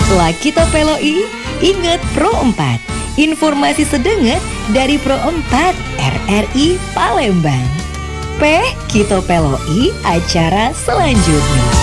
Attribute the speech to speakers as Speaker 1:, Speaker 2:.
Speaker 1: Laki Peloi, ingat Pro 4. Informasi sedenget dari Pro 4 RRI Palembang. Kita Peloi acara selanjutnya.